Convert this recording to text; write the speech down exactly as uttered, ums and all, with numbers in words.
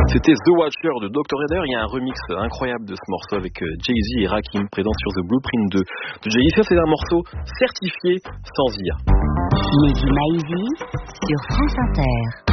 C'était The Watcher de docteur Eder. Il y a un remix incroyable de ce morceau avec Jay-Z et Rakim présent sur The Blueprint de, de Jay-Z. C'est un morceau certifié sans I A. Mehdi Maizi sur France Inter.